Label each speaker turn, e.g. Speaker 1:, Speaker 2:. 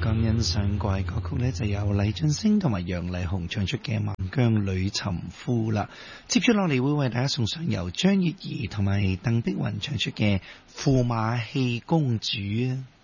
Speaker 1: 講欣賞過嘅歌曲呢，就由黎俊升同埋楊麗紅唱出嘅《孟姜女尋夫》啦。接住落嚟會為大家送上由張月兒同埋鄧碧雲唱出嘅《駙馬戲公主》啊。